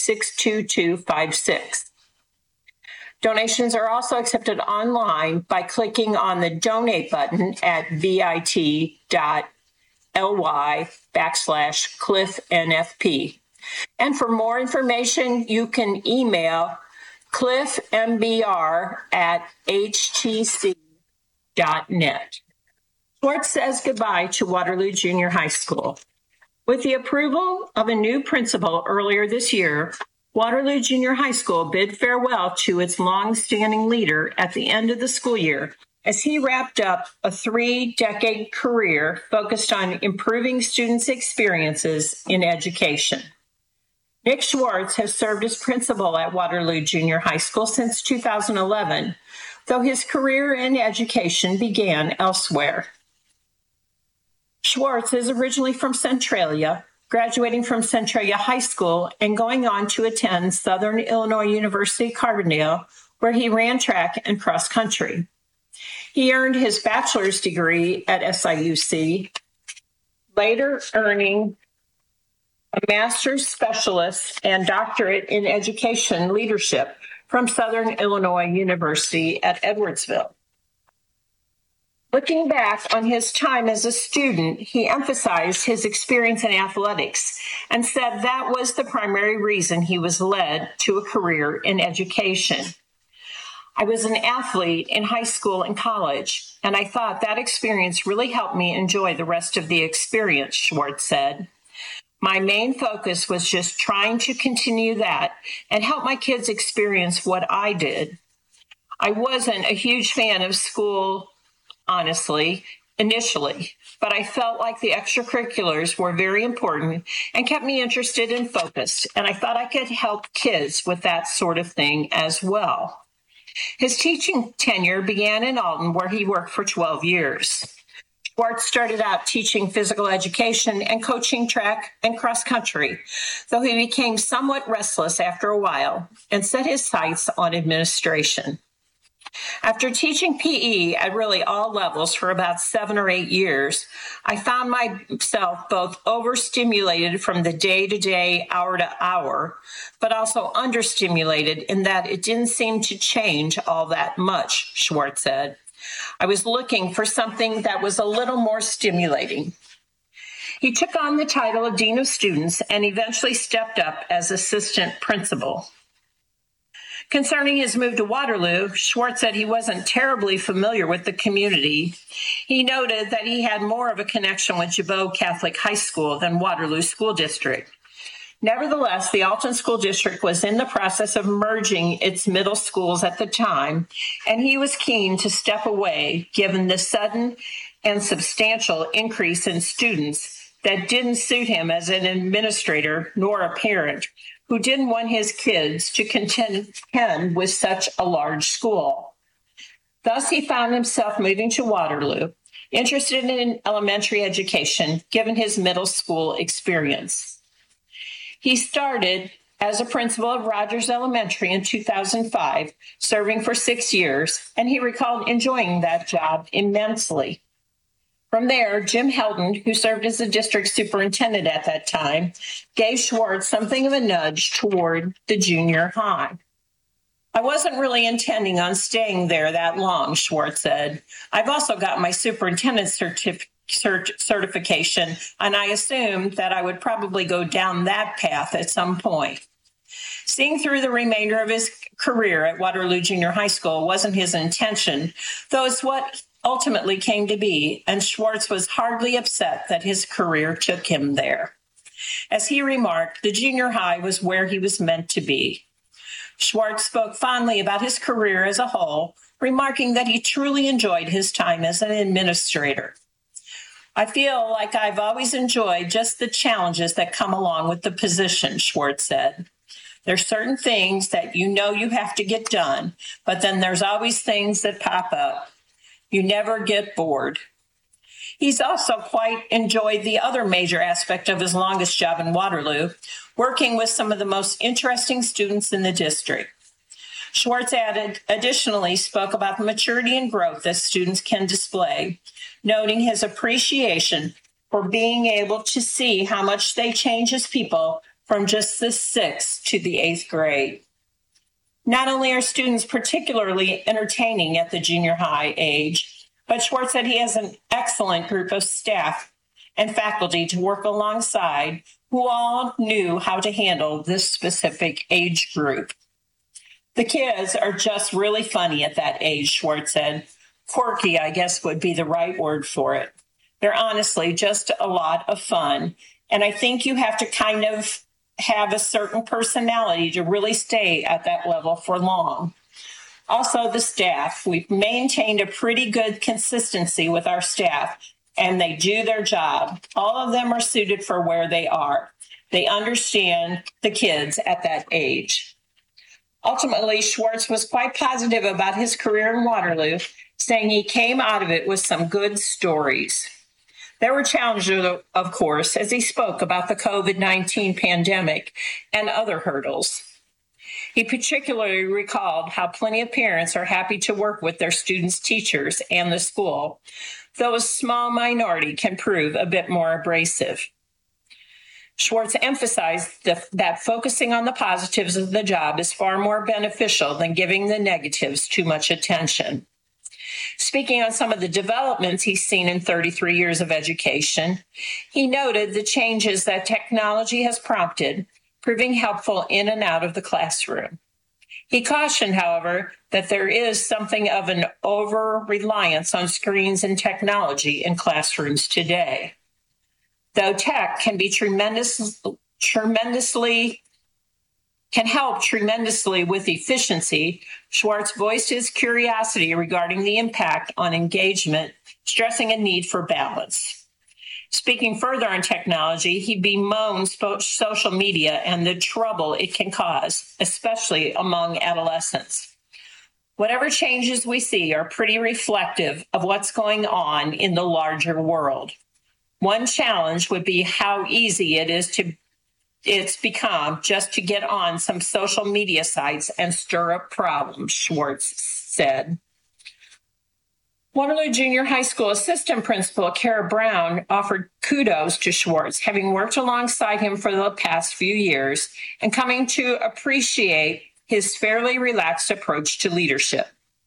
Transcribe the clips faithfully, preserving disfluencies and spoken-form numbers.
six two two five six. Donations are also accepted online by clicking on the donate button at bit.ly backslash Cliff N F P. And for more information, you can email cliffmbr at htc dot net. Schwartz says goodbye to Waterloo Junior High School. With the approval of a new principal earlier this year, Waterloo Junior High School bid farewell to its long-standing leader at the end of the school year as he wrapped up a three-decade career focused on improving students' experiences in education. Nick Schwartz has served as principal at Waterloo Junior High School since two thousand eleven, though his career in education began elsewhere. Schwartz is originally from Centralia, graduating from Centralia High School and going on to attend Southern Illinois University Carbondale, where he ran track and cross country. He earned his bachelor's degree at S I U C, later earning a master's specialist and doctorate in education leadership from Southern Illinois University at Edwardsville. Looking back on his time as a student, he emphasized his experience in athletics and said that was the primary reason he was led to a career in education. I was an athlete in high school and college, and I thought that experience really helped me enjoy the rest of the experience, Schwartz said. My main focus was just trying to continue that and help my kids experience what I did. I wasn't a huge fan of school, honestly, initially, but I felt like the extracurriculars were very important and kept me interested and focused, and I thought I could help kids with that sort of thing as well. His teaching tenure began in Alton, where he worked for twelve years. Schwartz started out teaching physical education and coaching track and cross country, though he became somewhat restless after a while and set his sights on administration. After teaching P E at really all levels for about seven or eight years, I found myself both overstimulated from the day-to-day, hour-to-hour, but also understimulated in that it didn't seem to change all that much, Schwartz said. I was looking for something that was a little more stimulating. He took on the title of Dean of Students and eventually stepped up as assistant principal. Concerning his move to Waterloo, Schwartz said he wasn't terribly familiar with the community. He noted that he had more of a connection with Jabot Catholic High School than Waterloo School District. Nevertheless, the Alton School District was in the process of merging its middle schools at the time, and he was keen to step away given the sudden and substantial increase in students that didn't suit him as an administrator nor a parent who didn't want his kids to contend with such a large school. Thus, he found himself moving to Waterloo, interested in elementary education, given his middle school experience. He started as a principal of Rogers Elementary in two thousand five, serving for six years, and he recalled enjoying that job immensely. From there, Jim Heldon, who served as the district superintendent at that time, gave Schwartz something of a nudge toward the junior high. I wasn't really intending on staying there that long, Schwartz said. I've also got my superintendent certif- cert- certification, and I assumed that I would probably go down that path at some point. Seeing through the remainder of his career at Waterloo Junior High School wasn't his intention, though it's what ultimately came to be, and Schwartz was hardly upset that his career took him there. As he remarked, the junior high was where he was meant to be. Schwartz spoke fondly about his career as a whole, remarking that he truly enjoyed his time as an administrator. I feel like I've always enjoyed just the challenges that come along with the position, Schwartz said. There's certain things that you know you have to get done, but then there's always things that pop up. You never get bored. He's also quite enjoyed the other major aspect of his longest job in Waterloo, working with some of the most interesting students in the district. Schwartz added, additionally spoke about the maturity and growth that students can display, noting his appreciation for being able to see how much they change as people from just the sixth to the eighth grade. Not only are students particularly entertaining at the junior high age, but Schwartz said he has an excellent group of staff and faculty to work alongside who all knew how to handle this specific age group. The kids are just really funny at that age, Schwartz said. Quirky, I guess, would be the right word for it. They're honestly just a lot of fun. And I think you have to kind of have a certain personality to really stay at that level for long. Also, the staff. We've maintained a pretty good consistency with our staff, and they do their job. All of them are suited for where they are. They understand the kids at that age. Ultimately, Schwartz was quite positive about his career in Waterloo, saying he came out of it with some good stories. There were challenges, of course, as he spoke about the COVID nineteen pandemic and other hurdles. He particularly recalled how plenty of parents are happy to work with their students' teachers and the school, though a small minority can prove a bit more abrasive. Schwartz emphasized the, that focusing on the positives of the job is far more beneficial than giving the negatives too much attention. Speaking on some of the developments he's seen in thirty-three years of education, he noted the changes that technology has prompted, proving helpful in and out of the classroom. He cautioned, however, that there is something of an over-reliance on screens and technology in classrooms today. Though tech can be tremendous, tremendously, can help tremendously with efficiency, Schwartz voiced his curiosity regarding the impact on engagement, stressing a need for balance. Speaking further on technology, he bemoans social media and the trouble it can cause, especially among adolescents. Whatever changes we see are pretty reflective of what's going on in the larger world. One challenge would be how easy it is to it's become just to get on some social media sites and stir up problems, Schwartz said. Waterloo Junior High School assistant principal Kara Brown offered kudos to Schwartz, having worked alongside him for the past few years and coming to appreciate his fairly relaxed approach to leadership.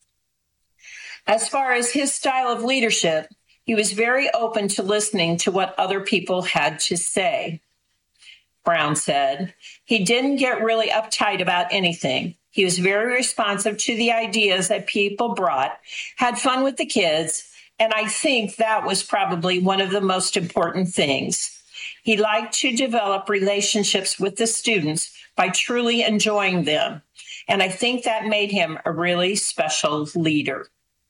As far as his style of leadership, he was very open to listening to what other people had to say. Brown said, he didn't get really uptight about anything. He was very responsive to the ideas that people brought, had fun with the kids, and I think that was probably one of the most important things. He liked to develop relationships with the students by truly enjoying them, and I think that made him a really special leader.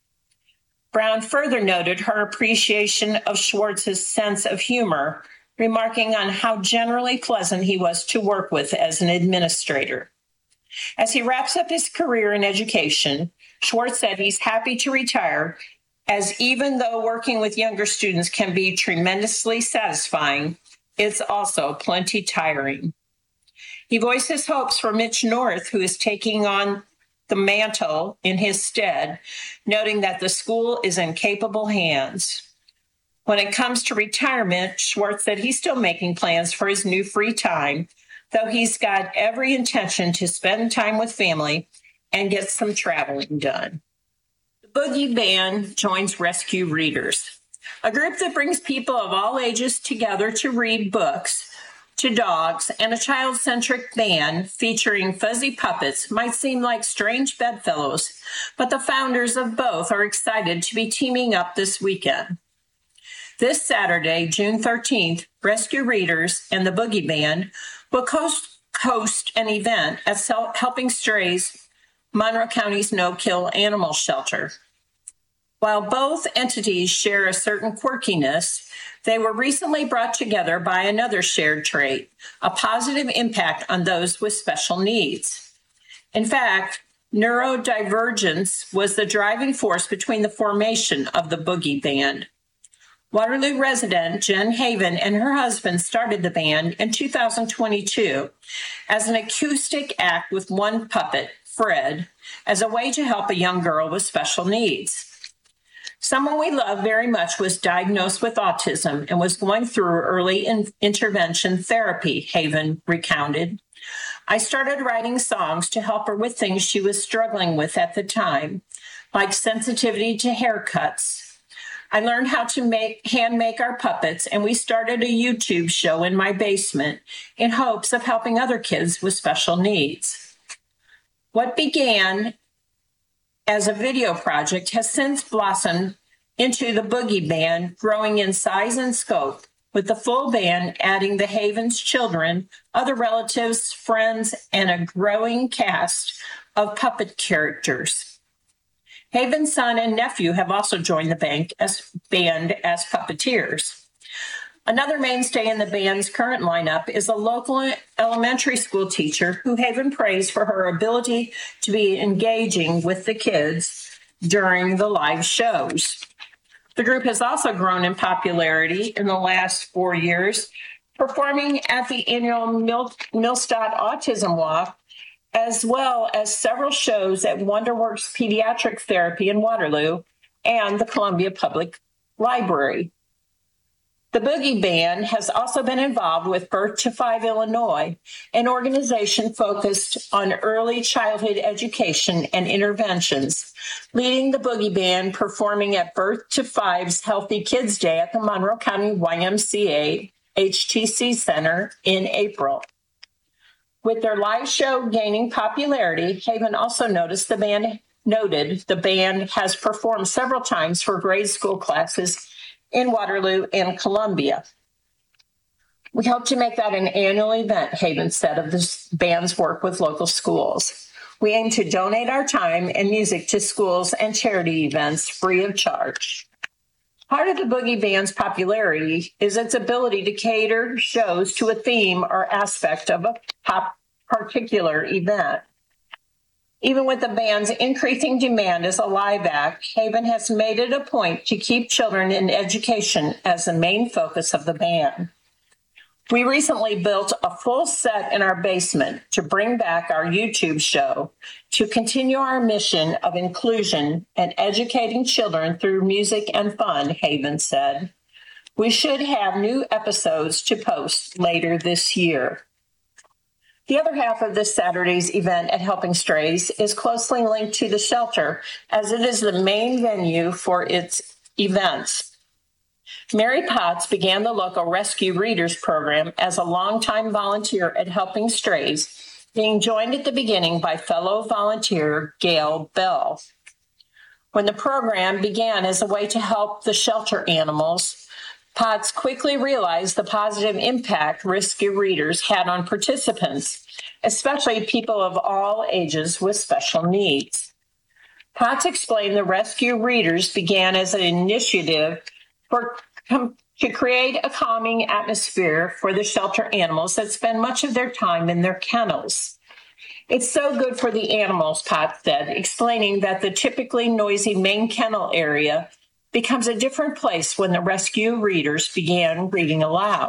Brown further noted her appreciation of Schwartz's sense of humor, remarking on how generally pleasant he was to work with as an administrator. As he wraps up his career in education, Schwartz said he's happy to retire, as even though working with younger students can be tremendously satisfying, it's also plenty tiring. He voiced his hopes for Mitch North, who is taking on the mantle in his stead, noting that the school is in capable hands. When it comes to retirement, Schwartz said he's still making plans for his new free time, though he's got every intention to spend time with family and get some traveling done. The Boogie Band joins Rescue Readers, a group that brings people of all ages together to read books to dogs, and a child-centric band featuring fuzzy puppets might seem like strange bedfellows, but the founders of both are excited to be teaming up this weekend. This Saturday, June thirteenth, Rescue Readers and the Boogie Band will host an event at Helping Strays, Monroe County's no-kill animal shelter. While both entities share a certain quirkiness, they were recently brought together by another shared trait, a positive impact on those with special needs. In fact, neurodivergence was the driving force between the formation of the Boogie Band. Waterloo resident Jen Haven and her husband started the band in two thousand twenty-two as an acoustic act with one puppet, Fred, as a way to help a young girl with special needs. Someone we love very much was diagnosed with autism and was going through early in- intervention therapy, Haven recounted. I started writing songs to help her with things she was struggling with at the time, like sensitivity to haircuts. I learned how to make hand make our puppets, and we started a YouTube show in my basement in hopes of helping other kids with special needs. What began as a video project has since blossomed into the Boogie Band, growing in size and scope, with the full band adding the Haven's children, other relatives, friends, and a growing cast of puppet characters. Haven's son and nephew have also joined the band as, band as puppeteers. Another mainstay in the band's current lineup is a local elementary school teacher who Haven praised for her ability to be engaging with the kids during the live shows. The group has also grown in popularity in the last four years, performing at the annual Mil- Millstadt Autism Walk, as well as several shows at WonderWorks Pediatric Therapy in Waterloo and the Columbia Public Library. The Boogie Band has also been involved with Birth to Five Illinois, an organization focused on early childhood education and interventions, leading the Boogie Band performing at Birth to Five's Healthy Kids Day at the Monroe County Y M C A H T C Center in April. With their live show gaining popularity, Haven also noticed the band noted the band has performed several times for grade school classes in Waterloo and Columbia. We hope to make that an annual event, Haven said of this band's work with local schools. We aim to donate our time and music to schools and charity events free of charge. Part of the Boogie Band's popularity is its ability to cater shows to a theme or aspect of a pop particular event. Even with the band's increasing demand as a live act, Haven has made it a point to keep children in education as the main focus of the band. We recently built a full set in our basement to bring back our YouTube show to continue our mission of inclusion and educating children through music and fun, Haven said. We should have new episodes to post later this year. The other half of this Saturday's event at Helping Strays is closely linked to the shelter, as it is the main venue for its events. Mary Potts began the local Rescue Readers program as a longtime volunteer at Helping Strays, being joined at the beginning by fellow volunteer Gail Bell. When the program began as a way to help the shelter animals, Potts quickly realized the positive impact Rescue Readers had on participants, especially people of all ages with special needs. Potts explained the Rescue Readers began as an initiative for, um, to create a calming atmosphere for the shelter animals that spend much of their time in their kennels. It's so good for the animals, Potts said, explaining that the typically noisy main kennel area becomes a different place when the Rescue Readers began reading aloud.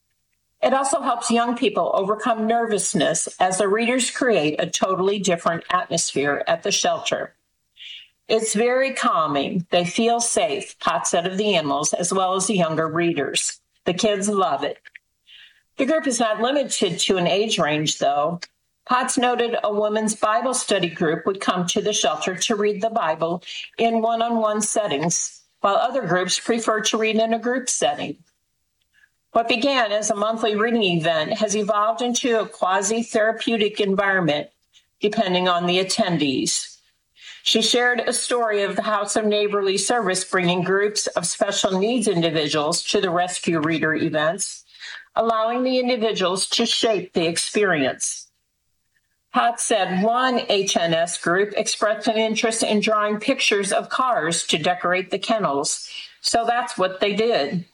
It also helps young people overcome nervousness as the readers create a totally different atmosphere at the shelter. It's very calming. They feel safe, Potts said of the animals, as well as the younger readers. The kids love it. The group is not limited to an age range, though. Potts noted a women's Bible study group would come to the shelter to read the Bible in one-on-one settings, while other groups prefer to read in a group setting. What began as a monthly reading event has evolved into a quasi-therapeutic environment, depending on the attendees. She shared a story of the House of Neighborly Service bringing groups of special needs individuals to the Rescue Reader events, allowing the individuals to shape the experience. Potts said one H N S group expressed an interest in drawing pictures of cars to decorate the kennels, so that's what they did.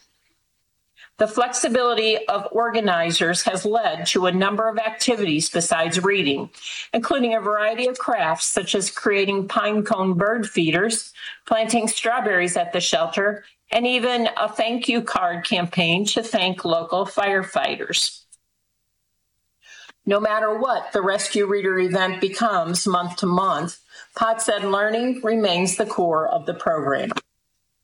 The flexibility of organizers has led to a number of activities besides reading, including a variety of crafts such as creating pine cone bird feeders, planting strawberries at the shelter, and even a thank you card campaign to thank local firefighters. No matter what the Rescue Reader event becomes month to month, Potts said learning remains the core of the program.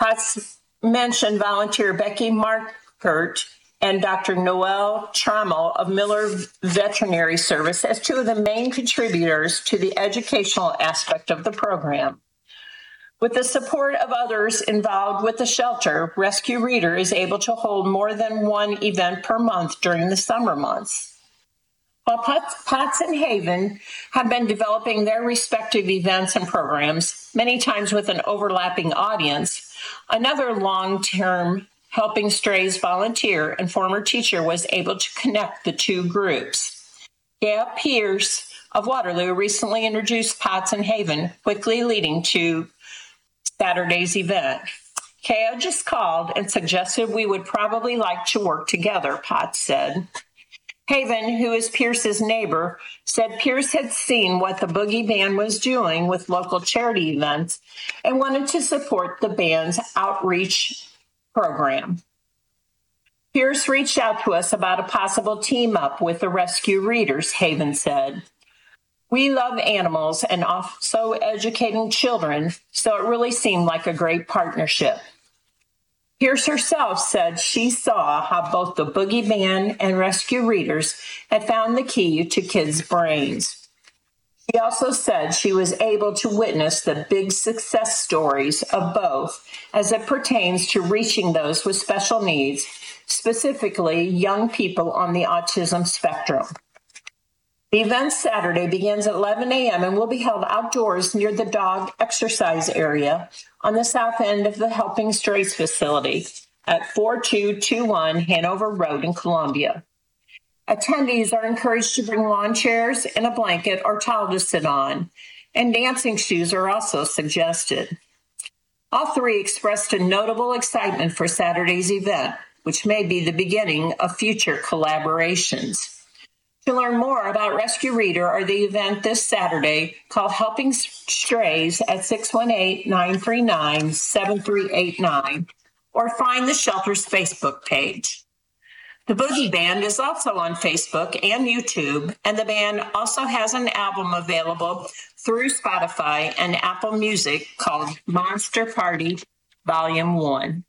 Potts mentioned volunteer Becky Markert and Doctor Noel Trammell of Miller Veterinary Service as two of the main contributors to the educational aspect of the program. With the support of others involved with the shelter, Rescue Reader is able to hold more than one event per month during the summer months. While Potts and Haven have been developing their respective events and programs, many times with an overlapping audience, another long-term Helping Strays volunteer and former teacher was able to connect the two groups. Gail Pierce of Waterloo recently introduced Potts and Haven, quickly leading to Saturday's event. Kaya just called and suggested we would probably like to work together, Potts said. Haven, who is Pierce's neighbor, said Pierce had seen what the Boogie Band was doing with local charity events and wanted to support the band's outreach program. Pierce reached out to us about a possible team up with the Rescue Readers, Haven said. We love animals and also educating children, so it really seemed like a great partnership. Pierce herself said she saw how both the Boogie Band and Rescue Readers had found the key to kids' brains. She also said she was able to witness the big success stories of both as it pertains to reaching those with special needs, specifically young people on the autism spectrum. The event Saturday begins at eleven a.m. and will be held outdoors near the dog exercise area on the south end of the Helping Strays facility at four two two one Hanover Road in Columbia. Attendees are encouraged to bring lawn chairs and a blanket or towel to sit on, and dancing shoes are also suggested. All three expressed a notable excitement for Saturday's event, which may be the beginning of future collaborations. To learn more about Rescue Reader or the event this Saturday, call Helping Strays at six one eight, nine three nine, seven three eight nine or find the shelter's Facebook page. The Boogie Band is also on Facebook and YouTube, and the band also has an album available through Spotify and Apple Music called Monster Party Volume one.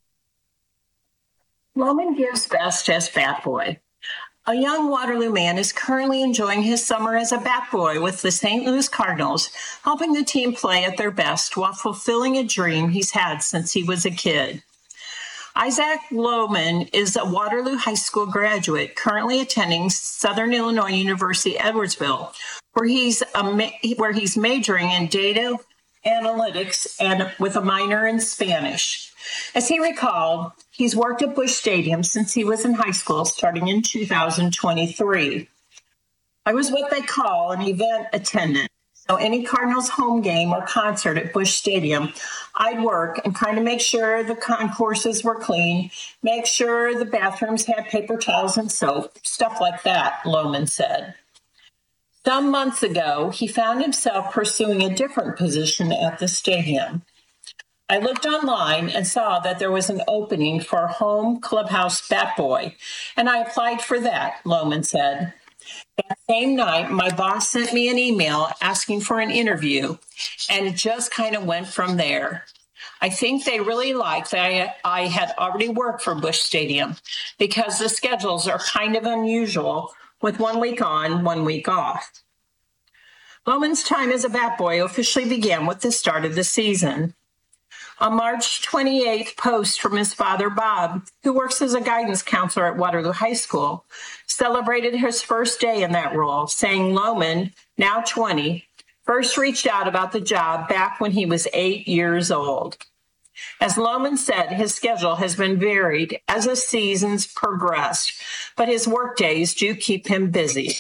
Loman gives best as Bat Boy. A young Waterloo man is currently enjoying his summer as a bat boy with the Saint Louis Cardinals, helping the team play at their best while fulfilling a dream he's had since he was a kid. Isaac Loman is a Waterloo High School graduate currently attending Southern Illinois University Edwardsville, where he's a ma- where he's majoring in data analytics and with a minor in Spanish. As he recalled, he's worked at Busch Stadium since he was in high school, starting in two thousand twenty-three. I was what they call an event attendant. So any Cardinals home game or concert at Busch Stadium, I'd work and kind of make sure the concourses were clean, make sure the bathrooms had paper towels and soap, stuff like that, Loman said. Some months ago, he found himself pursuing a different position at the stadium. I looked online and saw that there was an opening for home clubhouse bat boy, and I applied for that, Loman said. That same night, my boss sent me an email asking for an interview, and it just kind of went from there. I think they really liked that I, I had already worked for Busch Stadium because the schedules are kind of unusual with one week on, one week off. Loman's time as a bat boy officially began with the start of the season. A March twenty-eighth post from his father, Bob, who works as a guidance counselor at Waterloo High School, celebrated his first day in that role, saying Loman, now twenty, first reached out about the job back when he was eight years old. As Loman said, his schedule has been varied as the seasons progressed, but his work days do keep him busy.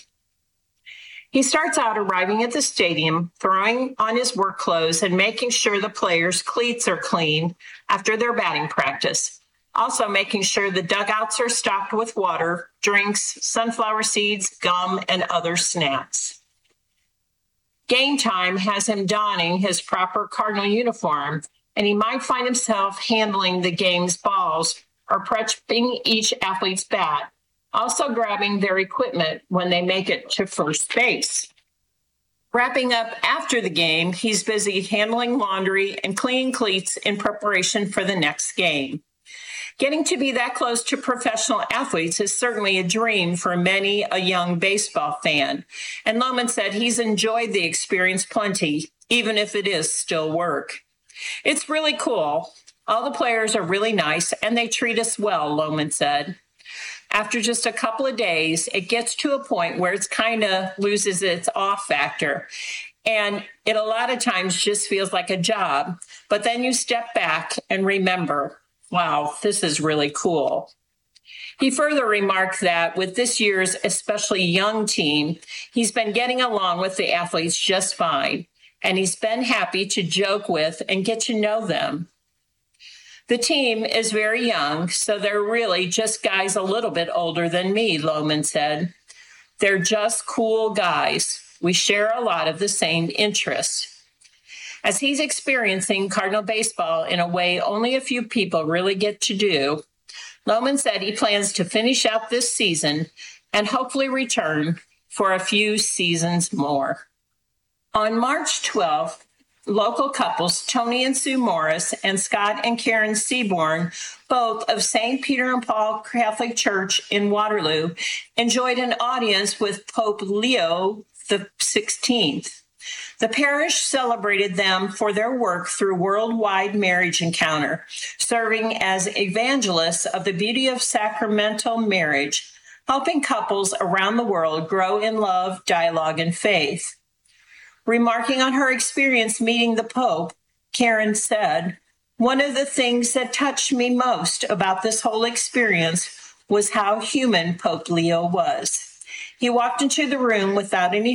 He starts out arriving at the stadium, throwing on his work clothes and making sure the players' cleats are clean after their batting practice. Also making sure the dugouts are stocked with water, drinks, sunflower seeds, gum, and other snacks. Game time has him donning his proper Cardinal uniform, and he might find himself handling the game's balls or prepping each athlete's bat, also grabbing their equipment when they make it to first base. Wrapping up after the game, he's busy handling laundry and cleaning cleats in preparation for the next game. Getting to be that close to professional athletes is certainly a dream for many a young baseball fan. And Lohman said he's enjoyed the experience plenty, even if it is still work. It's really cool. All the players are really nice and they treat us well, Lohman said. After just a couple of days, it gets to a point where it's kind of loses its off factor. And it a lot of times just feels like a job. But then you step back and remember, wow, this is really cool. He further remarked that with this year's especially young team, he's been getting along with the athletes just fine, and he's been happy to joke with and get to know them. The team is very young, so they're really just guys a little bit older than me, Lohman said. They're just cool guys. We share a lot of the same interests. As he's experiencing Cardinal baseball in a way only a few people really get to do, Lohman said he plans to finish out this season and hopefully return for a few seasons more. On March twelfth, local couples Tony and Sue Morris and Scott and Karen Seaborn, both of Saint Peter and Paul Catholic Church in Waterloo, enjoyed an audience with Pope Leo the sixteenth. The parish celebrated them for their work through Worldwide Marriage Encounter, serving as evangelists of the beauty of sacramental marriage, helping couples around the world grow in love, dialogue, and faith. Remarking on her experience meeting the Pope, Karen said, "One of the things that touched me most about this whole experience was how human Pope Leo was. He walked into the room without any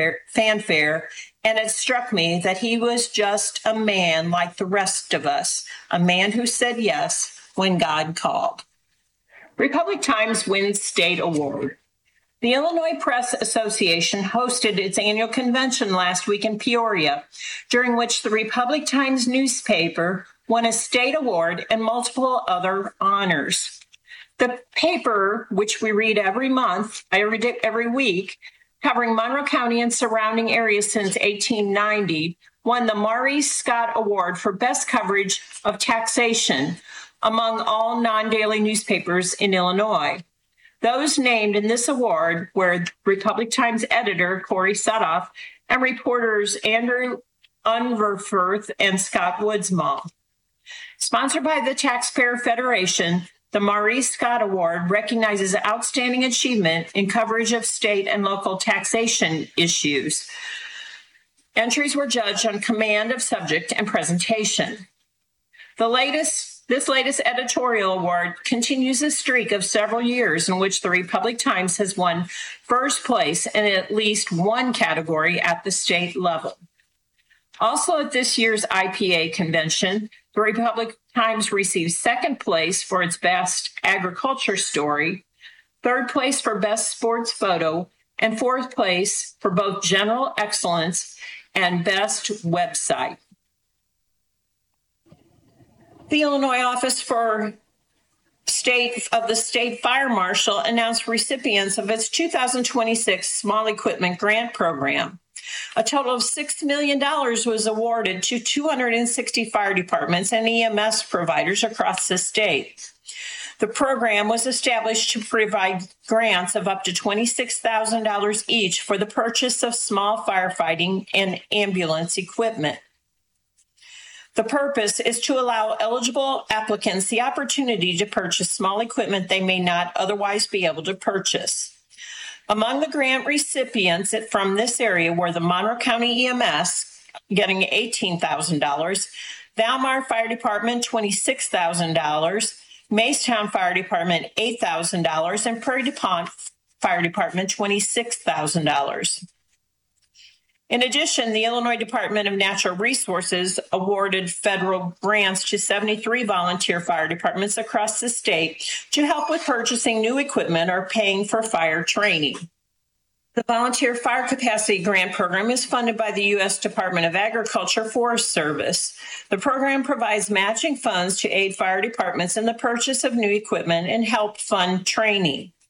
fanfare, and it struck me that he was just a man like the rest of us, a man who said yes when God called." Republic Times wins State Award. The Illinois Press Association hosted its annual convention last week in Peoria, during which the Republic Times newspaper won a state award and multiple other honors. The paper, which we read every month, every, day, every week, covering Monroe County and surrounding areas since eighteen ninety, won the Maurice Scott Award for Best Coverage of Taxation among all non-daily newspapers in Illinois. Those named in this award were Republic Times editor Corey Sudoff and reporters Andrew Unverfurth and Scott Woodsmall. Sponsored by the Taxpayer Federation, the Maurice Scott Award recognizes outstanding achievement in coverage of state and local taxation issues. Entries were judged on command of subject and presentation. The latest, this latest editorial award continues a streak of several years in which the Republic Times has won first place in at least one category at the state level. Also at this year's I P A convention, the Republic Times received second place for its best agriculture story, third place for best sports photo, and fourth place for both general excellence and best website. The Illinois Office for State of the State Fire Marshal announced recipients of its two thousand twenty-six Small Equipment Grant Program. A total of six million dollars was awarded to two hundred sixty fire departments and E M S providers across the state. The program was established to provide grants of up to twenty-six thousand dollars each for the purchase of small firefighting and ambulance equipment. The purpose is to allow eligible applicants the opportunity to purchase small equipment they may not otherwise be able to purchase. Among the grant recipients from this area were the Monroe County E M S, getting eighteen thousand dollars, Valmar Fire Department, twenty-six thousand dollars, Macetown Fire Department, eight thousand dollars, and Prairie du Pont Fire Department, twenty-six thousand dollars. In addition, the Illinois Department of Natural Resources awarded federal grants to seventy-three volunteer fire departments across the state to help with purchasing new equipment or paying for fire training. The Volunteer Fire Capacity Grant Program is funded by the U S Department of Agriculture Forest Service. The program provides matching funds to aid fire departments in the purchase of new equipment and help fund training.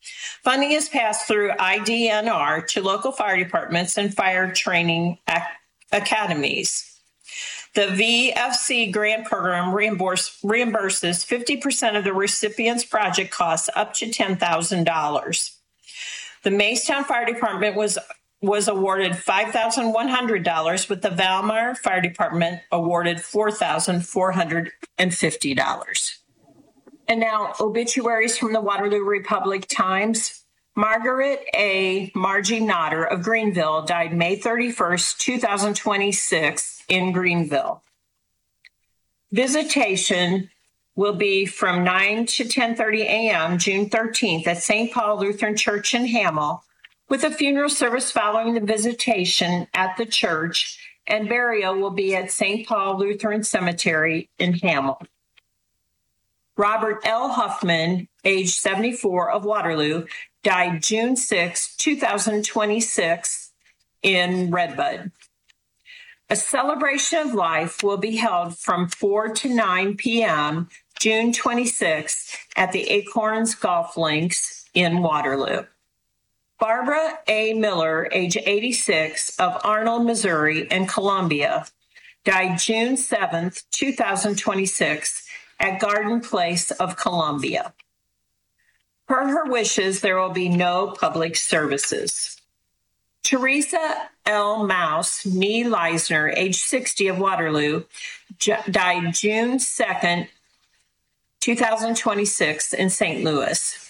Funding is passed through I D N R to local fire departments and fire training ac- academies. The V F C grant program reimburse, reimburses fifty percent of the recipient's project costs up to ten thousand dollars. The Maystown Fire Department was, was awarded five thousand one hundred dollars, with the Valmar Fire Department awarded four thousand four hundred fifty dollars. And now obituaries from the Waterloo Republic Times. Margaret A. Margie Notter of Greenville died May thirty-first, twenty twenty-six in Greenville. Visitation will be from nine to ten thirty a.m. June thirteenth at Saint Paul Lutheran Church in Hamel, with a funeral service following the visitation at the church, and burial will be at Saint Paul Lutheran Cemetery in Hamel. Robert L. Huffman, age seventy-four, of Waterloo, died June sixth, twenty twenty-six in Redbud. A celebration of life will be held from four to nine p.m. June twenty-sixth at the Acorns Golf Links in Waterloo. Barbara A. Miller, age eighty-six, of Arnold, Missouri, and Columbia, died June seventh, twenty twenty-six at Garden Place of Columbia. Per her wishes, there will be no public services. Teresa L. Mouse, Nee Leisner, age sixty, of Waterloo, j- died June second, twenty twenty-six in Saint Louis.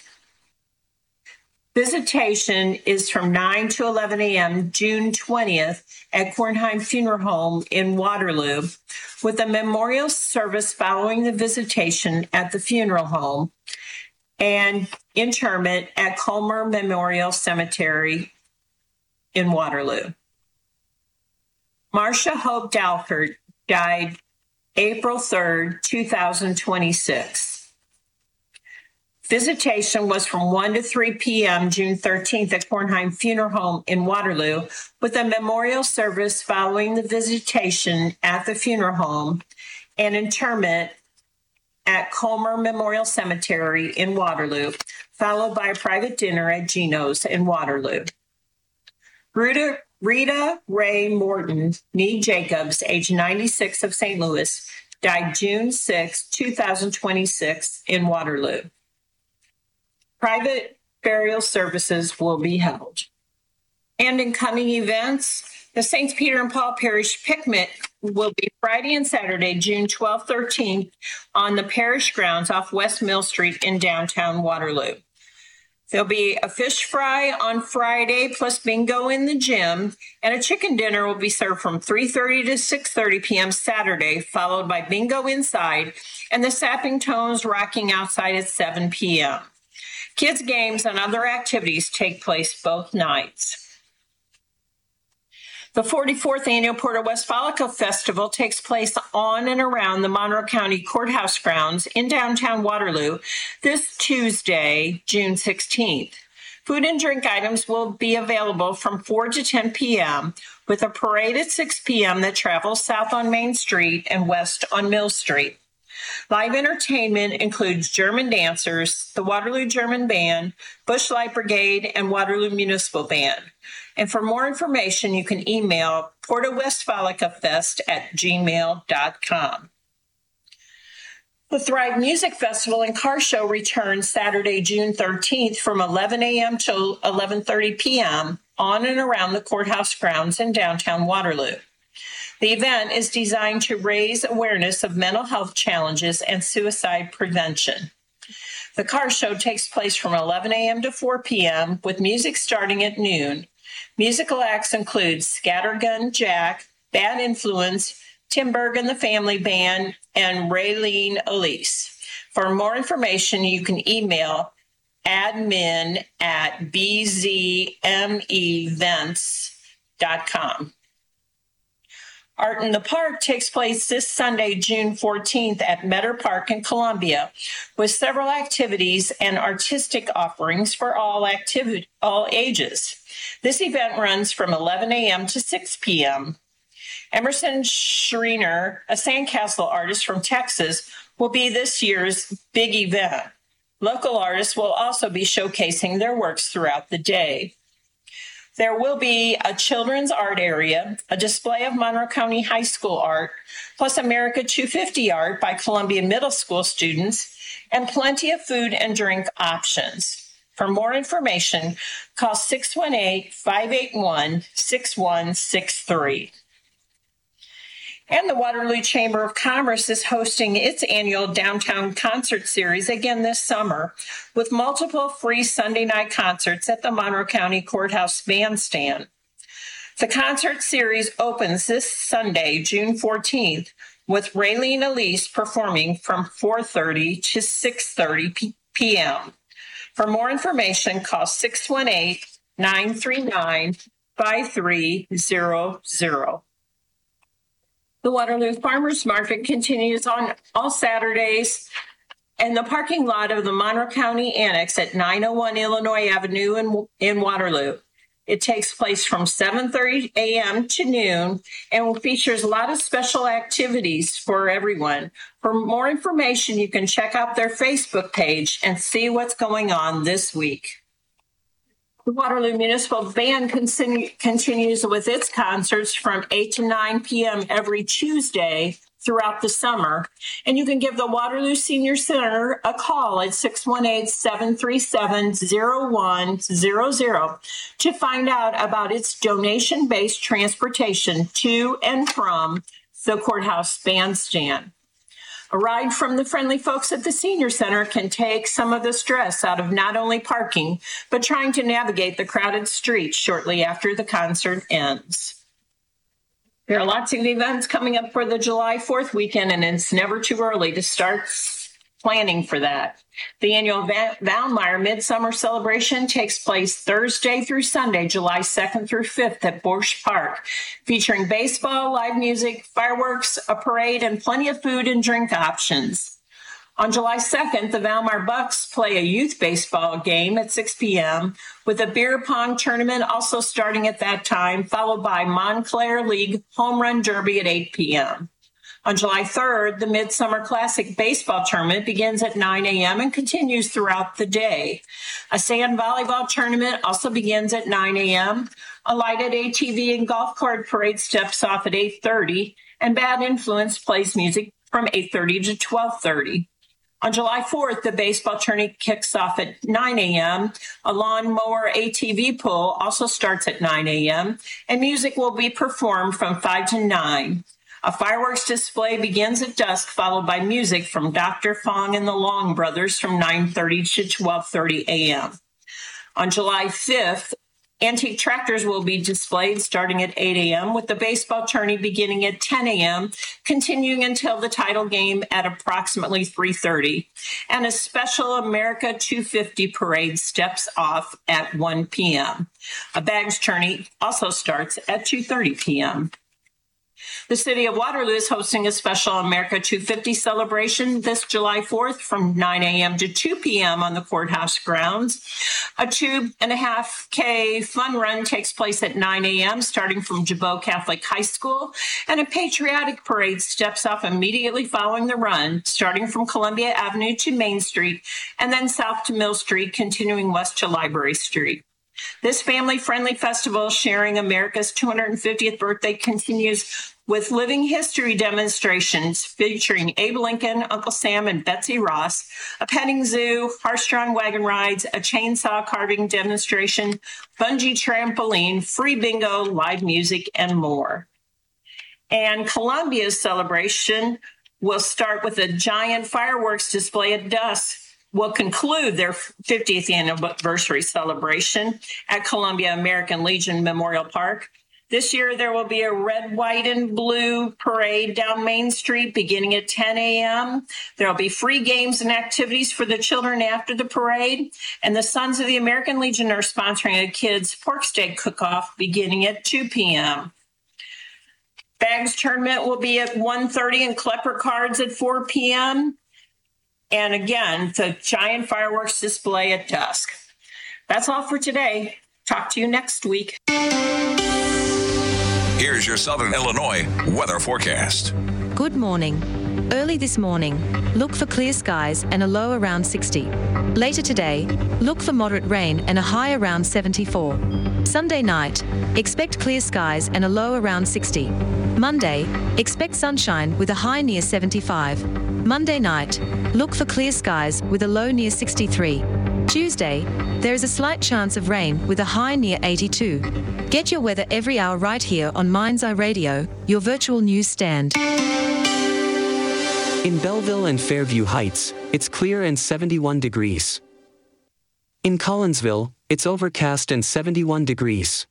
Visitation is from nine to eleven a.m. June twentieth at Kornheim Funeral Home in Waterloo, with a memorial service following the visitation at the funeral home and interment at Colmer Memorial Cemetery in Waterloo. Marcia Hope Dalkert died April third, twenty twenty-six. Visitation was from one to three p.m. June thirteenth at Kornheim Funeral Home in Waterloo, with a memorial service following the visitation at the funeral home and interment at Colmer Memorial Cemetery in Waterloo, followed by a private dinner at Gino's in Waterloo. Rita, Rita Ray Morton, Nee Jacobs, age ninety-six, of Saint Louis, died June sixth, twenty twenty-six in Waterloo. Private burial services will be held. And in coming events, the Saints Peter and Paul Parish Picnic will be Friday and Saturday, June twelfth, thirteenth, on the parish grounds off West Mill Street in downtown Waterloo. There'll be a fish fry on Friday, plus bingo in the gym, and a chicken dinner will be served from three thirty to six thirty p.m. Saturday, followed by bingo inside and the Sapping Tones rocking outside at seven p.m. Kids' games and other activities take place both nights. The forty-fourth Annual Porta Westfalica Festival takes place on and around the Monroe County Courthouse grounds in downtown Waterloo this Tuesday, June sixteenth. Food and drink items will be available from four to ten p.m., with a parade at six p.m. that travels south on Main Street and west on Mill Street. Live entertainment includes German dancers, the Waterloo German Band, Bush Light Brigade, and Waterloo Municipal Band. And for more information, you can email portawestfalicafest at gmail dot com. The Thrive Music Festival and Car Show returns Saturday, June thirteenth from eleven a.m. to eleven thirty p.m. on and around the courthouse grounds in downtown Waterloo. The event is designed to raise awareness of mental health challenges and suicide prevention. The car show takes place from eleven a.m. to four p.m. with music starting at noon. Musical acts include Scattergun Jack, Bad Influence, Tim Berg and the Family Band, and Raylene Elise. For more information, you can email admin at b z m events dot com. Art in the Park takes place this Sunday, June fourteenth at Metter Park in Columbia, with several activities and artistic offerings for all activity, all ages. This event runs from eleven a.m. to six p.m. Emerson Schreiner, a sandcastle artist from Texas, will be this year's big event. Local artists will also be showcasing their works throughout the day. There will be a children's art area, a display of Monroe County High School art, plus America two fifty art by Columbia Middle School students, and plenty of food and drink options. For more information, call six one eight, five eight one, six one six three. And the Waterloo Chamber of Commerce is hosting its annual Downtown Concert Series again this summer, with multiple free Sunday night concerts at the Monroe County Courthouse Bandstand. The concert series opens this Sunday, June fourteenth, with Raylene Elise performing from four thirty to six thirty p.m. For more information, call six one eight, nine three nine, five three zero zero. The Waterloo Farmers Market continues on all Saturdays in the parking lot of the Monroe County Annex at nine oh one Illinois Avenue in, in Waterloo. It takes place from seven thirty a.m. to noon and features a lot of special activities for everyone. For more information, you can check out their Facebook page and see what's going on this week. The Waterloo Municipal Band continue, continues with its concerts from eight to nine p.m. every Tuesday throughout the summer. And you can give the Waterloo Senior Center a call at six one eight, seven three seven, zero one zero zero to find out about its donation-based transportation to and from the courthouse bandstand. A ride from the friendly folks at the Senior Center can take some of the stress out of not only parking, but trying to navigate the crowded streets shortly after the concert ends. There are lots of events coming up for the July fourth weekend, and it's never too early to start planning for that. The annual Valmeyer Midsummer Celebration takes place Thursday through Sunday, July second through fifth at Borsch Park, featuring baseball, live music, fireworks, a parade, and plenty of food and drink options. On July second, the Valmeyer Bucks play a youth baseball game at six p.m., with a beer pong tournament also starting at that time, followed by Montclair League Home Run Derby at eight p.m. On July third, the Midsummer Classic Baseball Tournament begins at nine a.m. and continues throughout the day. A sand volleyball tournament also begins at nine a.m. A lighted A T V and golf cart parade steps off at eight thirty, and Bad Influence plays music from eight thirty to twelve thirty. On July fourth, the baseball tourney kicks off at nine a.m. A lawnmower A T V pull also starts at nine a.m., and music will be performed from five to nine. A fireworks display begins at dusk, followed by music from Doctor Fong and the Long Brothers from nine thirty to twelve thirty a.m. On July fifth, antique tractors will be displayed starting at eight a.m., with the baseball tourney beginning at ten a.m., continuing until the title game at approximately three thirty. And a special America two fifty parade steps off at one p.m. A bags tourney also starts at two thirty p.m. The City of Waterloo is hosting a special America two fifty celebration this July fourth from nine a.m. to two p.m. on the courthouse grounds. A two and a half K fun run takes place at nine a.m. starting from Jabot Catholic High School, and a patriotic parade steps off immediately following the run, starting from Columbia Avenue to Main Street, and then south to Mill Street, continuing west to Library Street. This family-friendly festival sharing America's two hundred fiftieth birthday continues with living history demonstrations featuring Abe Lincoln, Uncle Sam, and Betsy Ross, a petting zoo, horse-drawn wagon rides, a chainsaw carving demonstration, bungee trampoline, free bingo, live music, and more. And Columbia's celebration will start with a giant fireworks display at dusk. Will conclude their fiftieth anniversary celebration at Columbia American Legion Memorial Park. This year, there will be a red, white, and blue parade down Main Street beginning at ten a.m. There will be free games and activities for the children after the parade. And the Sons of the American Legion are sponsoring a kids' pork steak cook-off beginning at two p.m. Bags tournament will be at one thirty and Klepper cards at four p.m. And again, the giant fireworks display at dusk. That's all for today. Talk to you next week. Here's your Southern Illinois weather forecast. Good morning. Early this morning, look for clear skies and a low around sixty. Later today, look for moderate rain and a high around seventy-four. Sunday night, expect clear skies and a low around sixty. Monday, expect sunshine with a high near seventy-five. Monday night, look for clear skies with a low near sixty-three. Tuesday, there is a slight chance of rain with a high near eighty-two. Get your weather every hour right here on Mind's Eye Radio, your virtual news stand. In Belleville and Fairview Heights, it's clear and seventy-one degrees. In Collinsville, it's overcast and seventy-one degrees.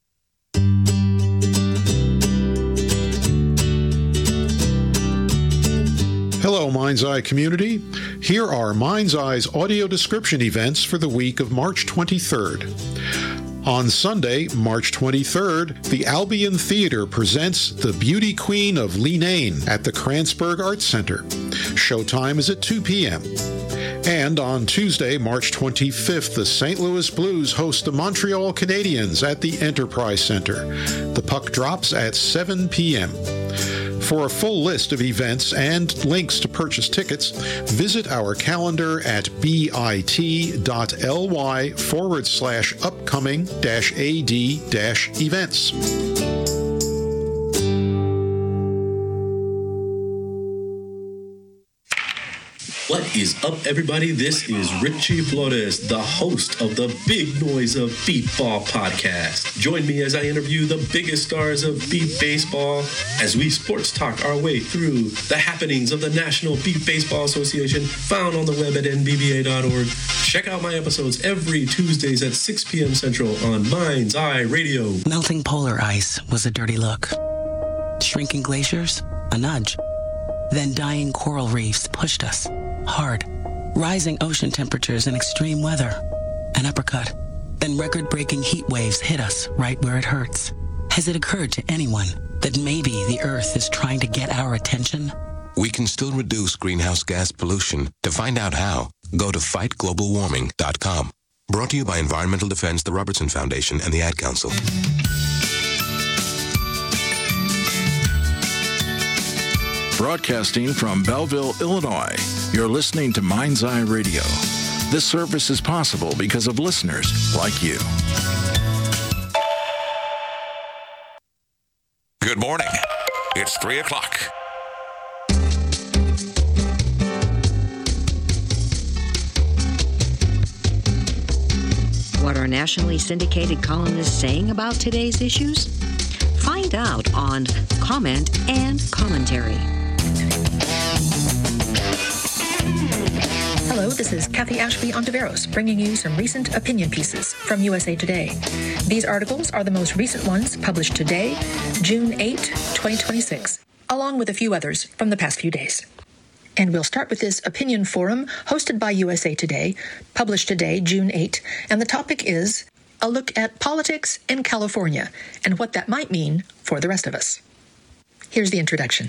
Hello, Mind's Eye community. Here are Mind's Eye's audio description events for the week of March twenty-third. On Sunday, March twenty-third, the Albion Theater presents The Beauty Queen of Leenane at the Kranzberg Arts Center. Showtime is at two p.m. And on Tuesday, March twenty-fifth, the Saint Louis Blues host the Montreal Canadiens at the Enterprise Center. The puck drops at seven p.m. For a full list of events and links to purchase tickets, visit our calendar at bit.ly forward slash upcoming dash AD dash events. What is up, everybody? This is Richie Flores, the host of the Big Noise of Beep Ball podcast. Join me as I interview the biggest stars of beep baseball as we sports talk our way through the happenings of the National Beep Baseball Association, found on the web at N B B A dot org. Check out my episodes every Tuesdays at six p.m. Central on Mind's Eye Radio. Melting polar ice was a dirty look. Shrinking glaciers, a nudge. Then dying coral reefs pushed us hard. Rising ocean temperatures and extreme weather, an uppercut. Then record-breaking heat waves hit us right where it hurts. Has it occurred to anyone that maybe the Earth is trying to get our attention? We can still reduce greenhouse gas pollution. To find out how, go to fight global warming dot com. Brought to you by Environmental Defense, the Robertson Foundation, and the Ad Council. Broadcasting from Belleville, Illinois, you're listening to Mind's Eye Radio. This service is possible because of listeners like you. Good morning. It's three o'clock. What are nationally syndicated columnists saying about today's issues? Find out on Comment and Commentary. Hello, this is Kathy Ashby Ontiveros, bringing you some recent opinion pieces from U S A Today. These articles are the most recent ones published today, June eighth, twenty twenty-six, along with a few others from the past few days. And we'll start with this opinion forum hosted by U S A Today, published today, June eighth, and the topic is a look at politics in California and what that might mean for the rest of us. Here's the introduction.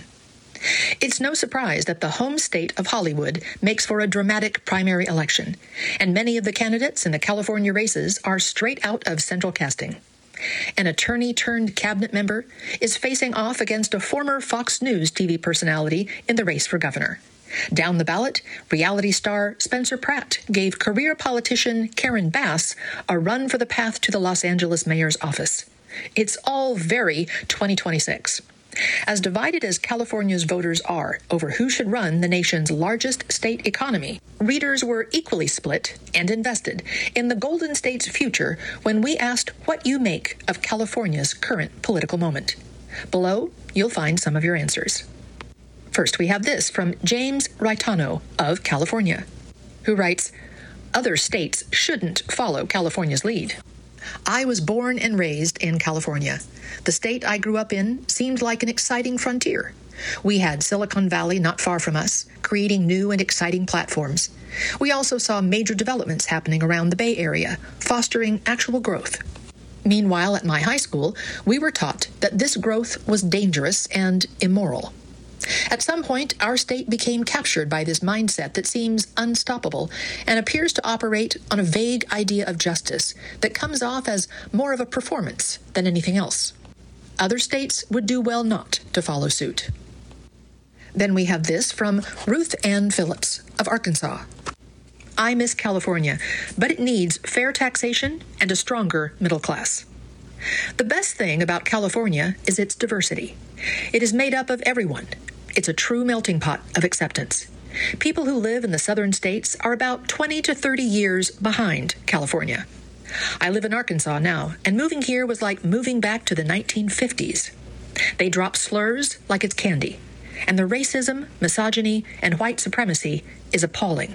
It's no surprise that the home state of Hollywood makes for a dramatic primary election, and many of the candidates in the California races are straight out of central casting. An attorney-turned-cabinet member is facing off against a former Fox News T V personality in the race for governor. Down the ballot, reality star Spencer Pratt gave career politician Karen Bass a run for the path to the Los Angeles mayor's office. It's all very twenty twenty-six. As divided as California's voters are over who should run the nation's largest state economy, readers were equally split and invested in the Golden State's future when we asked what you make of California's current political moment. Below, you'll find some of your answers. First, we have this from James Raitano of California, who writes, "Other states shouldn't follow California's lead. I was born and raised in California. The state I grew up in seemed like an exciting frontier. We had Silicon Valley not far from us, creating new and exciting platforms. We also saw major developments happening around the Bay Area, fostering actual growth. Meanwhile, at my high school, we were taught that this growth was dangerous and immoral. At some point, our state became captured by this mindset that seems unstoppable and appears to operate on a vague idea of justice that comes off as more of a performance than anything else. Other states would do well not to follow suit." Then we have this from Ruth Ann Phillips of Arkansas. I miss California, but it needs fair taxation and a stronger middle class. The best thing about California is its diversity. It is made up of everyone. It's a true melting pot of acceptance. People who live in the southern states are about twenty to thirty years behind California. I live in Arkansas now, and moving here was like moving back to the nineteen fifties. They drop slurs like it's candy, and the racism, misogyny, and white supremacy is appalling.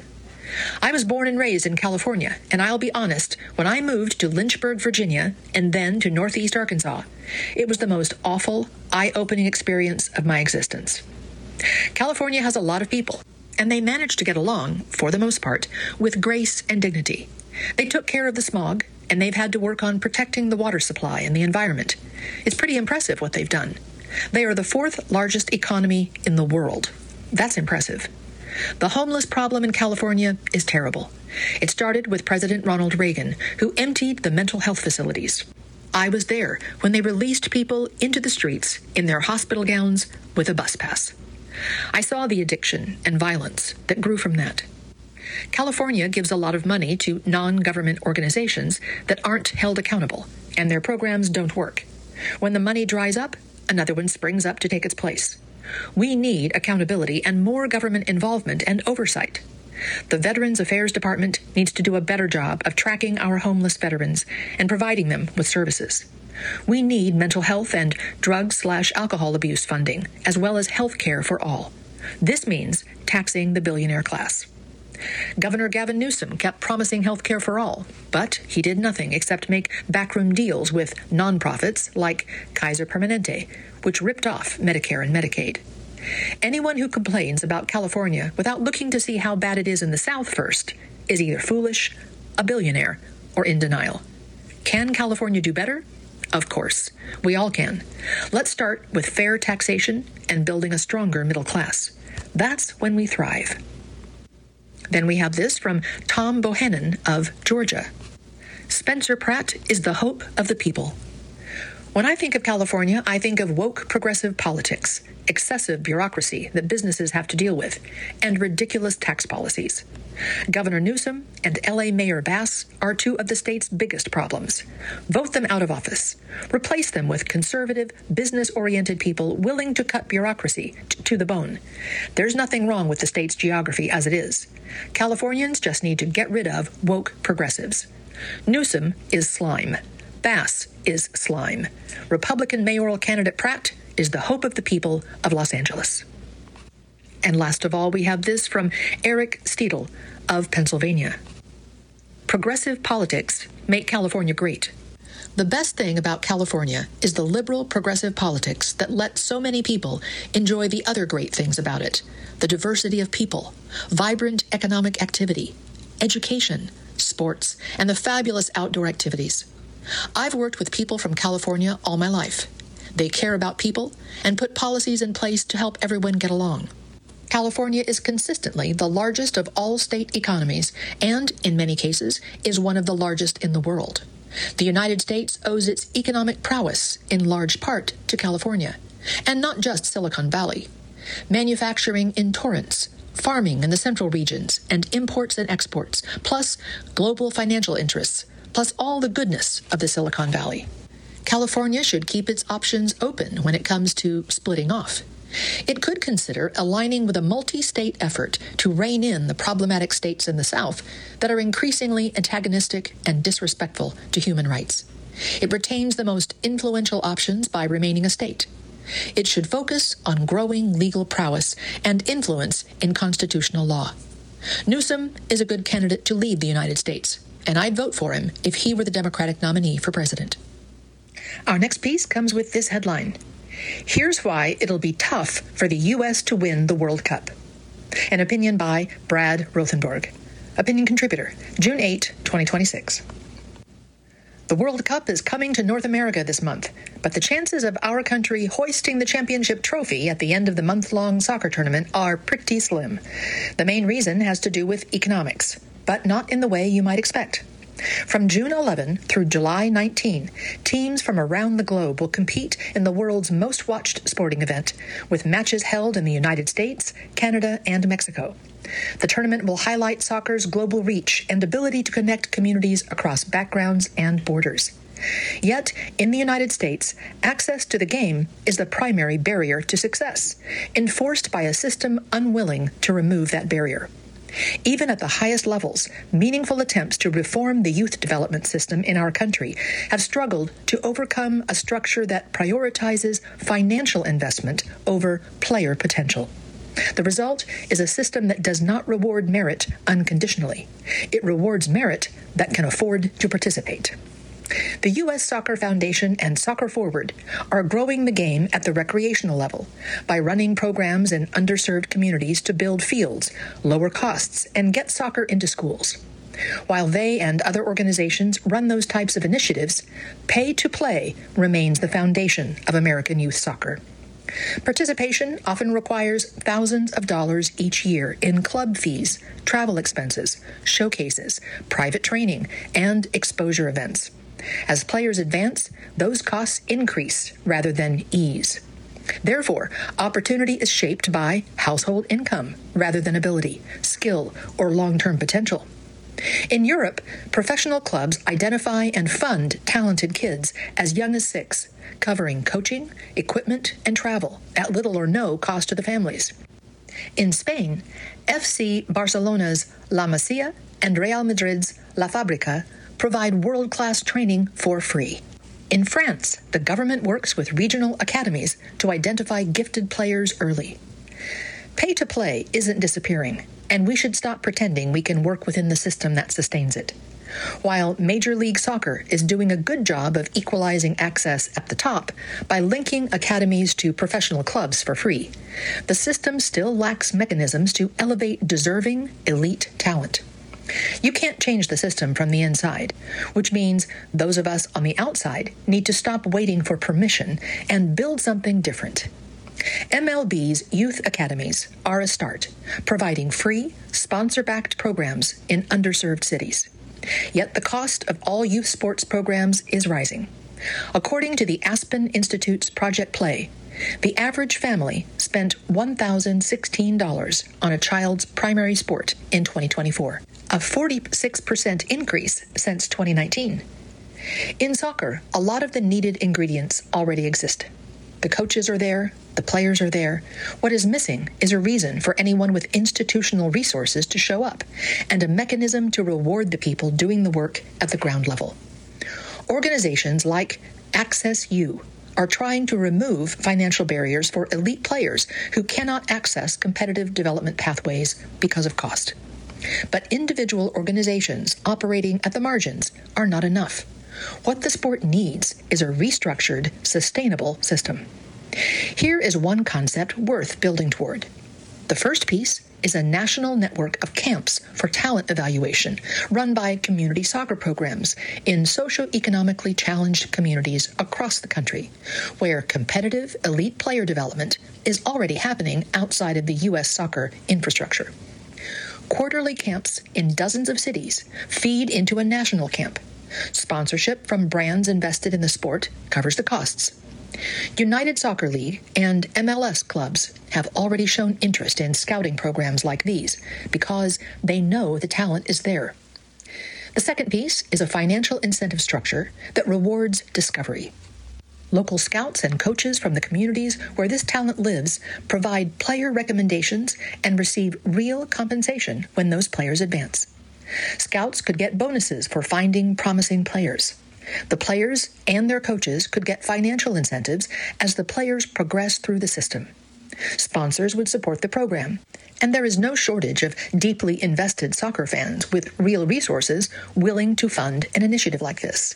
I was born and raised in California, and I'll be honest, when I moved to Lynchburg, Virginia, and then to Northeast Arkansas, it was the most awful, eye-opening experience of my existence. California has a lot of people, and they managed to get along, for the most part, with grace and dignity. They took care of the smog, and they've had to work on protecting the water supply and the environment. It's pretty impressive what they've done. They are the fourth largest economy in the world. That's impressive. The homeless problem in California is terrible. It started with President Ronald Reagan, who emptied the mental health facilities. I was there when they released people into the streets in their hospital gowns with a bus pass. I saw the addiction and violence that grew from that. California gives a lot of money to non-government organizations that aren't held accountable, and their programs don't work. When the money dries up, another one springs up to take its place. We need accountability and more government involvement and oversight. The Veterans Affairs Department needs to do a better job of tracking our homeless veterans and providing them with services. We need mental health and drug slash alcohol abuse funding, as well as health care for all. This means taxing the billionaire class. Governor Gavin Newsom kept promising health care for all, but he did nothing except make backroom deals with nonprofits like Kaiser Permanente, which ripped off Medicare and Medicaid. Anyone who complains about California without looking to see how bad it is in the South first is either foolish, a billionaire, or in denial. Can California do better? Of course. We all can. Let's start with fair taxation and building a stronger middle class. That's when we thrive. Then we have this from Tom Bohannon of Georgia. Spencer Pratt is the hope of the people. When I think of California, I think of woke progressive politics, excessive bureaucracy that businesses have to deal with, and ridiculous tax policies. Governor Newsom and L A Mayor Bass are two of the state's biggest problems. Vote them out of office. Replace them with conservative, business-oriented people willing to cut bureaucracy t- to the bone. There's nothing wrong with the state's geography as it is. Californians just need to get rid of woke progressives. Newsom is slime. Bass is slime. Republican mayoral candidate Pratt is the hope of the people of Los Angeles. And last of all, we have this from Eric Steedle of Pennsylvania. Progressive politics make California great. The best thing about California is the liberal progressive politics that let so many people enjoy the other great things about it: the diversity of people, vibrant economic activity, education, sports, and the fabulous outdoor activities. I've worked with people from California all my life. They care about people and put policies in place to help everyone get along. California is consistently the largest of all state economies and, in many cases, is one of the largest in the world. The United States owes its economic prowess in large part to California, and not just Silicon Valley. Manufacturing in Torrance, farming in the central regions, and imports and exports, plus global financial interests, plus all the goodness of the Silicon Valley. California should keep its options open when it comes to splitting off. It could consider aligning with a multi-state effort to rein in the problematic states in the South that are increasingly antagonistic and disrespectful to human rights. It retains the most influential options by remaining a state. It should focus on growing legal prowess and influence in constitutional law. Newsom is a good candidate to lead the United States, and I'd vote for him if he were the Democratic nominee for president. Our next piece comes with this headline: Here's why it'll be tough for the U S to win the World Cup. An opinion by Brad Rothenberg. Opinion contributor, June eighth, twenty twenty-six. The World Cup is coming to North America this month, but the chances of our country hoisting the championship trophy at the end of the month-long soccer tournament are pretty slim. The main reason has to do with economics, but not in the way you might expect. From June eleventh through July nineteenth, teams from around the globe will compete in the world's most watched sporting event, with matches held in the United States, Canada, and Mexico. The tournament will highlight soccer's global reach and ability to connect communities across backgrounds and borders. Yet, in the United States, access to the game is the primary barrier to success, enforced by a system unwilling to remove that barrier. Even at the highest levels, meaningful attempts to reform the youth development system in our country have struggled to overcome a structure that prioritizes financial investment over player potential. The result is a system that does not reward merit unconditionally. It rewards merit that can afford to participate. The U S Soccer Foundation and Soccer Forward are growing the game at the recreational level by running programs in underserved communities to build fields, lower costs, and get soccer into schools. While they and other organizations run those types of initiatives, pay to play remains the foundation of American youth soccer. Participation often requires thousands of dollars each year in club fees, travel expenses, showcases, private training, and exposure events. As players advance, those costs increase rather than ease. Therefore, opportunity is shaped by household income rather than ability, skill, or long-term potential. In Europe, professional clubs identify and fund talented kids as young as six, covering coaching, equipment, and travel at little or no cost to the families. In Spain, F C Barcelona's La Masia and Real Madrid's La Fábrica provide world-class training for free. In France, the government works with regional academies to identify gifted players early. Pay to play isn't disappearing, and we should stop pretending we can work within the system that sustains it. While Major League Soccer is doing a good job of equalizing access at the top by linking academies to professional clubs for free, the system still lacks mechanisms to elevate deserving elite talent. You can't change the system from the inside, which means those of us on the outside need to stop waiting for permission and build something different. M L B's youth academies are a start, providing free, sponsor-backed programs in underserved cities. Yet the cost of all youth sports programs is rising. According to the Aspen Institute's Project Play, the average family spent one thousand sixteen dollars on a child's primary sport in twenty twenty-four, a forty-six percent increase since twenty nineteen. In soccer, a lot of the needed ingredients already exist. The coaches are there, the players are there. What is missing is a reason for anyone with institutional resources to show up, and a mechanism to reward the people doing the work at the ground level. Organizations like Access U are trying to remove financial barriers for elite players who cannot access competitive development pathways because of cost. But individual organizations operating at the margins are not enough. What the sport needs is a restructured, sustainable system. Here is one concept worth building toward. The first piece is a national network of camps for talent evaluation run by community soccer programs in socioeconomically challenged communities across the country, where competitive elite player development is already happening outside of the U S soccer infrastructure. Quarterly camps in dozens of cities feed into a national camp. Sponsorship from brands invested in the sport covers the costs. United Soccer League and M L S clubs have already shown interest in scouting programs like these because they know the talent is there. The second piece is a financial incentive structure that rewards discovery. Local scouts and coaches from the communities where this talent lives provide player recommendations and receive real compensation when those players advance. Scouts could get bonuses for finding promising players. The players and their coaches could get financial incentives as the players progress through the system. Sponsors would support the program, and there is no shortage of deeply invested soccer fans with real resources willing to fund an initiative like this.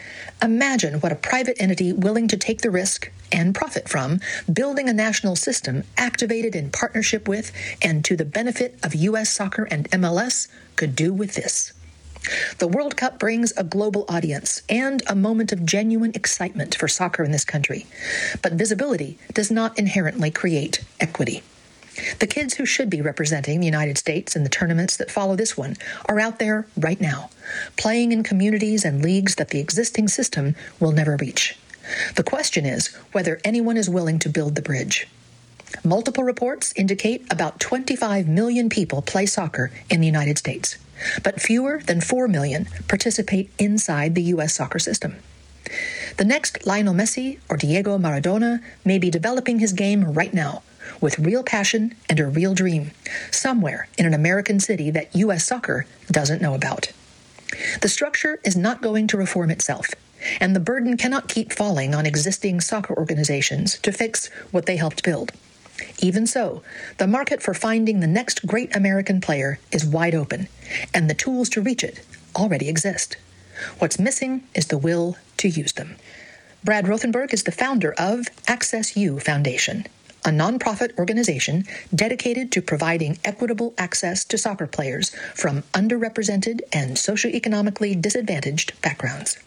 Imagine what a private entity willing to take the risk and profit from building a national system activated in partnership with and to the benefit of U S Soccer and M L S could do with this. The World Cup brings a global audience and a moment of genuine excitement for soccer in this country, but visibility does not inherently create equity. The kids who should be representing the United States in the tournaments that follow this one are out there right now, playing in communities and leagues that the existing system will never reach. The question is whether anyone is willing to build the bridge. Multiple reports indicate about twenty-five million people play soccer in the United States, but fewer than four million participate inside the U S soccer system. The next Lionel Messi or Diego Maradona may be developing his game right now, with real passion and a real dream, somewhere in an American city that U S soccer doesn't know about. The structure is not going to reform itself, and the burden cannot keep falling on existing soccer organizations to fix what they helped build. Even so, the market for finding the next great American player is wide open, and the tools to reach it already exist. What's missing is the will to use them. Brad Rothenberg is the founder of Access U Foundation, a nonprofit organization dedicated to providing equitable access to soccer players from underrepresented and socioeconomically disadvantaged backgrounds.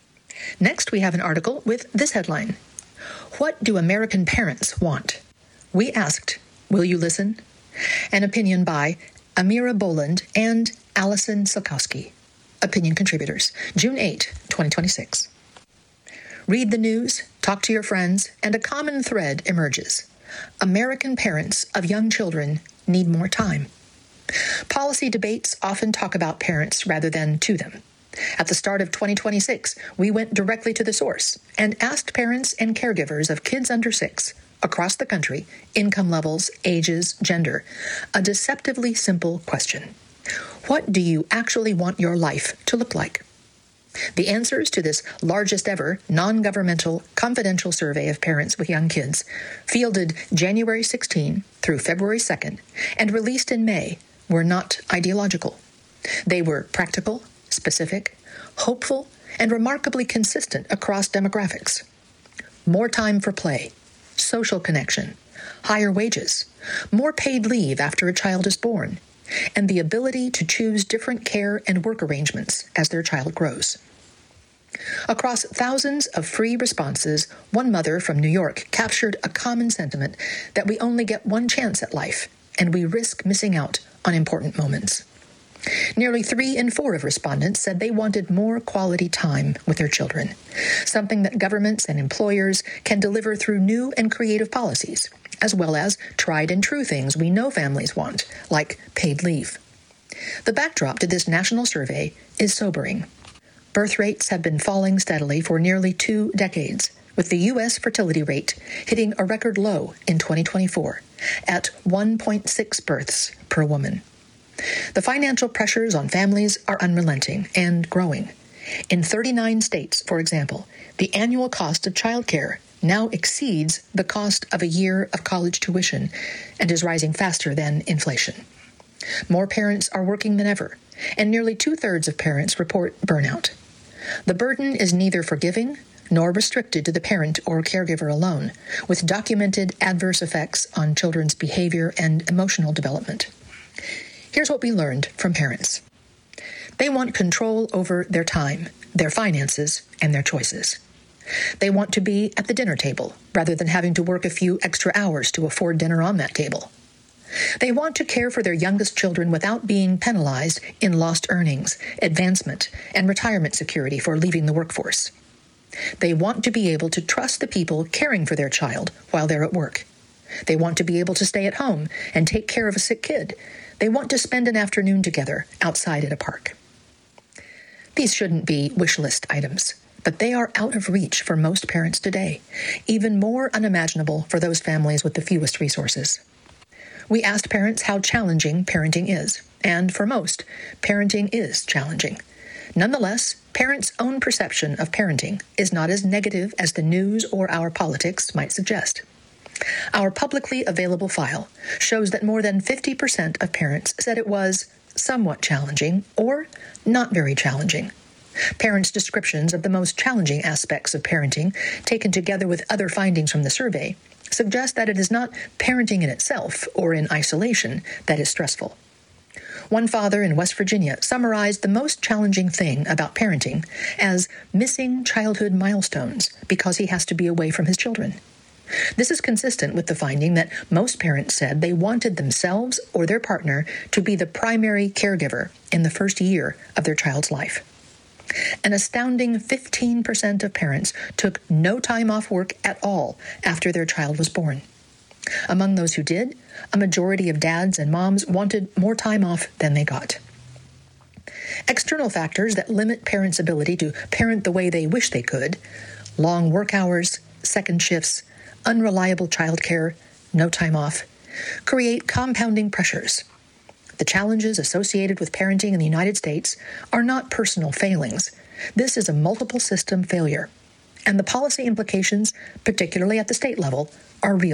Next, we have an article with this headline: What do American parents want? We asked, will you listen? An opinion by Amira Boland and Allison Silkowski. Opinion contributors, June eighth, twenty twenty-six. Read the news, talk to your friends, and a common thread emerges. American parents of young children need more time. Policy debates often talk about parents rather than to them. At the start of twenty twenty-six, we went directly to the source and asked parents and caregivers of kids under six across the country, income levels, ages, gender, a deceptively simple question. What do you actually want your life to look like? The answers to this largest ever non-governmental confidential survey of parents with young kids, fielded January sixteenth through February second and released in May, were not ideological. They were practical, specific, hopeful, and remarkably consistent across demographics. More time for play, social connection, higher wages, more paid leave after a child is born, and the ability to choose different care and work arrangements as their child grows. Across thousands of free responses, one mother from New York captured a common sentiment that we only get one chance at life, and we risk missing out on important moments. Nearly three in four of respondents said they wanted more quality time with their children, something that governments and employers can deliver through new and creative policies, as well as tried and true things we know families want, like paid leave. The backdrop to this national survey is sobering. Birth rates have been falling steadily for nearly two decades, with the U S fertility rate hitting a record low in twenty twenty-four at one point six births per woman. The financial pressures on families are unrelenting and growing. In thirty-nine states, for example, the annual cost of childcare now exceeds the cost of a year of college tuition and is rising faster than inflation. More parents are working than ever, and nearly two-thirds of parents report burnout. The burden is neither forgiving nor restricted to the parent or caregiver alone, with documented adverse effects on children's behavior and emotional development. Here's what we learned from parents. They want control over their time, their finances, and their choices. They want to be at the dinner table rather than having to work a few extra hours to afford dinner on that table. They want to care for their youngest children without being penalized in lost earnings, advancement, and retirement security for leaving the workforce. They want to be able to trust the people caring for their child while they're at work. They want to be able to stay at home and take care of a sick kid. They want to spend an afternoon together outside at a park. These shouldn't be wish list items, but they are out of reach for most parents today, even more unimaginable for those families with the fewest resources. We asked parents how challenging parenting is, and for most, parenting is challenging. Nonetheless, parents' own perception of parenting is not as negative as the news or our politics might suggest. Our publicly available file shows that more than fifty percent of parents said it was somewhat challenging or not very challenging. Parents' descriptions of the most challenging aspects of parenting, taken together with other findings from the survey, suggest that it is not parenting in itself or in isolation that is stressful. One father in West Virginia summarized the most challenging thing about parenting as missing childhood milestones because he has to be away from his children. This is consistent with the finding that most parents said they wanted themselves or their partner to be the primary caregiver in the first year of their child's life. An astounding fifteen percent of parents took no time off work at all after their child was born. Among those who did, a majority of dads and moms wanted more time off than they got. External factors that limit parents' ability to parent the way they wish they could, long work hours, second shifts, unreliable childcare, no time off, create compounding pressures. The challenges associated with parenting in the United States are not personal failings. This is a multiple system failure, and the policy implications, particularly at the state level, are real.